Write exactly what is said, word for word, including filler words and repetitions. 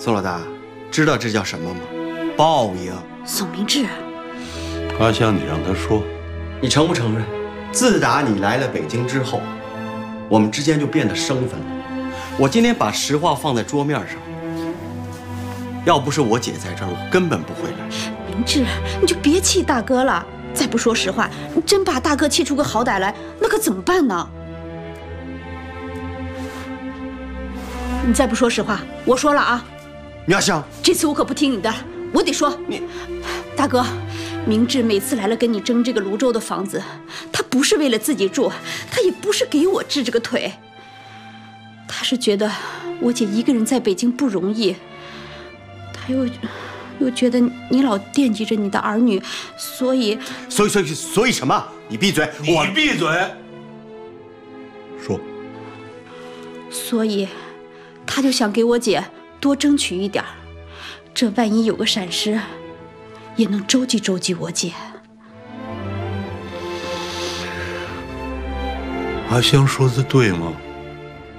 宋老大，知道这叫什么吗？报应。 宋明志， 阿香，你让他说， 你承不承认？自打你来了北京之后，我们之间就变得生分了。我今天把实话放在桌面上，要不是我姐在这儿，我根本不会来。 明志，你就别气大哥了。再不说实话，你真把大哥气出个好歹来，那可怎么办呢？你再不说实话，我说了啊！ 苗香， 这次我可不听你的，我得说你， 大哥，明志每次来了跟你争这个泸州的房子，他不是为了自己住，他也不是给我治这个腿，他是觉得我姐一个人在北京不容易，他又又觉得你老惦记着你的儿女，所以， 所以，所以，所以什么？你闭嘴！ 你闭嘴！说。 所以，他就想给我姐多争取一点，这万一有个闪失，也能周济周济我姐。 阿香说的对吗？